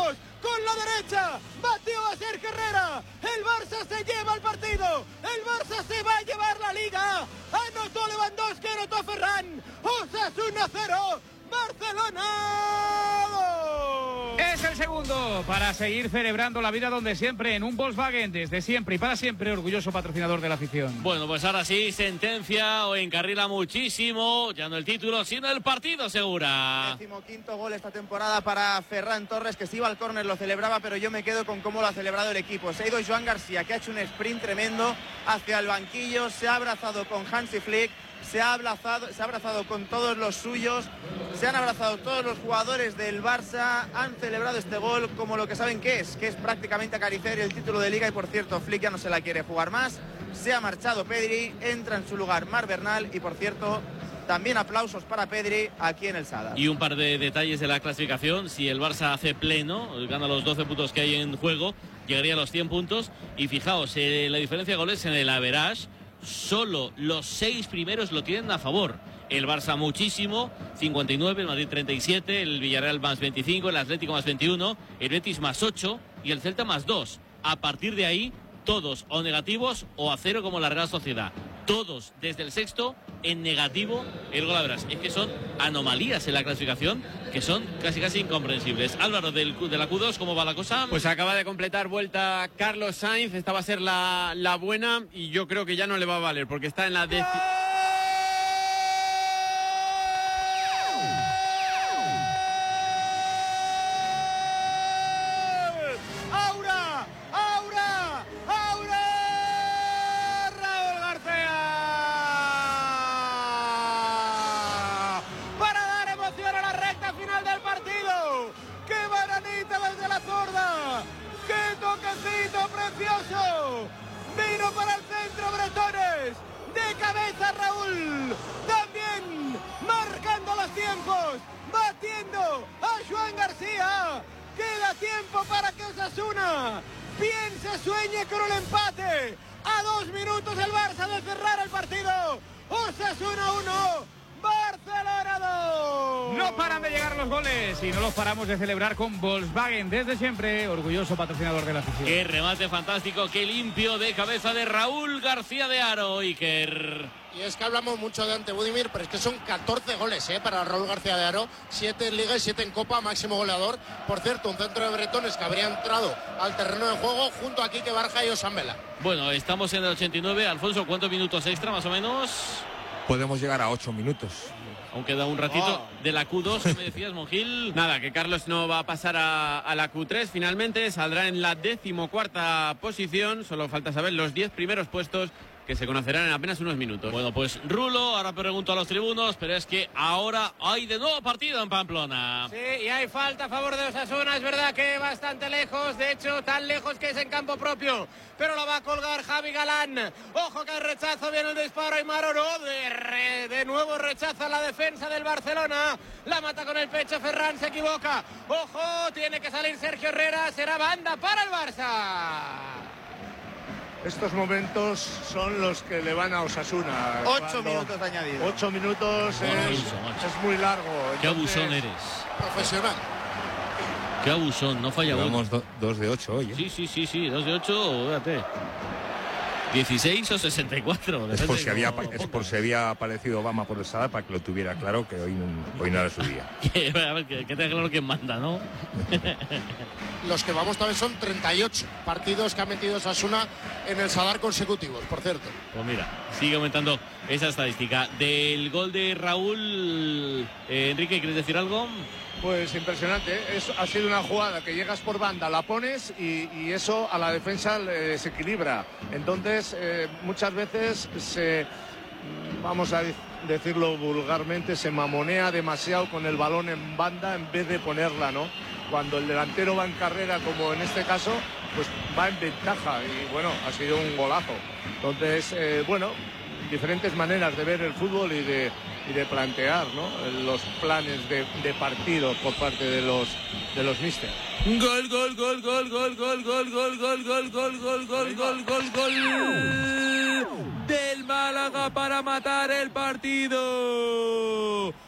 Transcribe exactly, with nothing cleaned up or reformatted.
Ramos con la derecha, batió a Sergio Herrera, el Barça se lleva el partido, el Barça se va a llevar la Liga, anotó Lewandowski, anotó Ferran, Osasuna cero, Barcelona dos. Es el segundo para seguir celebrando la vida donde siempre, en un Volkswagen, desde siempre y para siempre, orgulloso patrocinador de la afición. Bueno, pues ahora sí, sentencia o encarrila muchísimo, ya no el título, sino el partido, Segura. Decimoquinto gol esta temporada para Ferran Torres, que se iba al córner, lo celebraba, pero yo me quedo con cómo lo ha celebrado el equipo. Se ha ido Joan García, que ha hecho un sprint tremendo hacia el banquillo, se ha abrazado con Hansi Flick, se ha abrazado, se ha abrazado con todos los suyos, se han abrazado todos los jugadores del Barça, han celebrado este gol como lo que saben que es, que es prácticamente acariciar el título de Liga. Y por cierto, Flick ya no se la quiere jugar más, se ha marchado Pedri, entra en su lugar Marc Bernal y por cierto, también aplausos para Pedri aquí en el Sadar. Y un par de detalles de la clasificación: si el Barça hace pleno, gana los doce puntos que hay en juego, llegaría a los cien puntos. Y fijaos, eh, la diferencia de goles en el average, solo los seis primeros lo tienen a favor. El Barça muchísimo, cincuenta y nueve, el Madrid treinta y siete, el Villarreal más veinticinco, el Atlético más veintiuno, el Betis más ocho y el Celta más dos. A partir de ahí, todos o negativos o a cero como la Real Sociedad. Todos desde el sexto en negativo el gol average. Es que son anomalías en la clasificación que son casi casi incomprensibles. Álvaro, del, de la Q dos, ¿cómo va la cosa? Pues acaba de completar vuelta Carlos Sainz, esta va a ser la, la buena y yo creo que ya no le va a valer porque está en la décima. Precioso, vino para el centro Bretones, de cabeza Raúl, también marcando los tiempos, batiendo a Joan García. Queda tiempo para que Osasuna piense, sueñe con el empate. A dos minutos el Barça de cerrar el partido. Osasuna uno, Barcelona dos. No paran de llegar los goles y no los paramos de celebrar con Volkswagen, desde siempre, orgulloso patrocinador de la afición. Qué remate fantástico, qué limpio de cabeza de Raúl García de Haro, Iker. Y es que hablamos mucho de Ante Budimir, pero es que son catorce goles ¿eh? para Raúl García de Haro, siete en Liga y siete en Copa, máximo goleador. Por cierto, un centro de Bretones que habría entrado al terreno de juego junto a Quique Barja y Osan Vela. Bueno, estamos en el ochenta y nueve. Alfonso, ¿cuántos minutos extra más o menos? Podemos llegar a ocho minutos. Aún queda un ratito oh. de la Q dos, ¿qué me decías, Monjil? Nada, que Carlos no va a pasar a, a la Q tres finalmente, saldrá en la decimocuarta posición, solo falta saber los diez primeros puestos que se conocerán en apenas unos minutos. Bueno, pues Rulo, ahora pregunto a los tribunos, pero es que ahora hay de nuevo partido en Pamplona. Sí, y hay falta a favor de Osasuna, es verdad que bastante lejos, de hecho tan lejos que es en campo propio, pero la va a colgar Javi Galán. Ojo que hay rechazo, viene el disparo, Aimar Oro, de, re, de nuevo rechaza la defensa del Barcelona, la mata con el pecho Ferran, se equivoca. Ojo, tiene que salir Sergio Herrera, será banda para el Barça. Estos momentos son los que le van a Osasuna. Ocho minutos añadidos. Ocho minutos es, es muy largo. Entonces... Qué abusón eres. Profesional. Qué abusón, no falla uno. Vamos do, dos de ocho hoy. ¿eh? Sí, sí, sí, sí, dos de ocho, fíjate. dieciséis o sesenta y cuatro. Es por, si había, es por si había aparecido Obama por el Sadar para que lo tuviera claro que hoy no, hoy no era su día. A ver, que, que tenga claro quién manda, ¿no? Los que vamos también son treinta y ocho partidos que ha metido Osasuna en el Sadar consecutivos, por cierto. Pues mira, sigue aumentando esa estadística. Del gol de Raúl, eh, Enrique, ¿quieres decir algo? Pues impresionante, es, ha sido una jugada que llegas por banda, la pones y, y eso a la defensa le desequilibra. Entonces, eh, muchas veces se, vamos a decirlo vulgarmente, se mamonea demasiado con el balón en banda en vez de ponerla, ¿no? Cuando el delantero va en carrera, como en este caso, pues va en ventaja y bueno, ha sido un golazo. Entonces, eh, bueno, diferentes maneras de ver el fútbol y de, y de plantear, ¿no?, los planes de, de partido por parte de los de los míster. Gol, gol, gol, gol, gol, gol, gol, gol, gol, gol, gol, gol, gol, gol, gol, gol del Málaga para matar el partido.